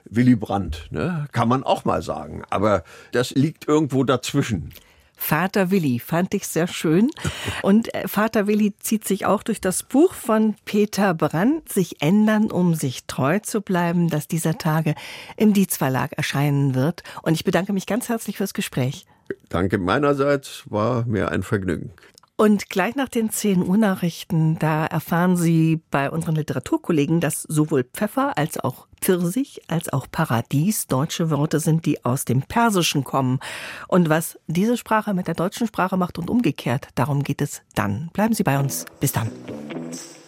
Willy Brandt, ne? Kann man auch mal sagen. Aber das liegt irgendwo dazwischen. Vater Willi fand ich sehr schön. Und Vater Willi zieht sich auch durch das Buch von Peter Brandt, Sich ändern, um sich treu zu bleiben, das dieser Tage im Dietz Verlag erscheinen wird. Und ich bedanke mich ganz herzlich fürs Gespräch. Danke meinerseits, war mir ein Vergnügen. Und gleich nach den 10 Uhr Nachrichten, da erfahren Sie bei unseren Literaturkollegen, dass sowohl Pfeffer als auch Pfirsich als auch Paradies deutsche Wörter sind, die aus dem Persischen kommen. Und was diese Sprache mit der deutschen Sprache macht und umgekehrt, darum geht es dann. Bleiben Sie bei uns. Bis dann.